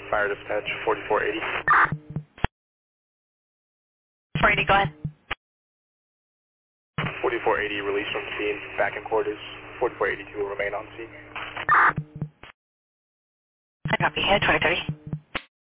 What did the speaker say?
Fire dispatch 4480. 480, go ahead. 4480 release from scene, back in quarters. 4482 will remain on scene. I copy. Head 2030.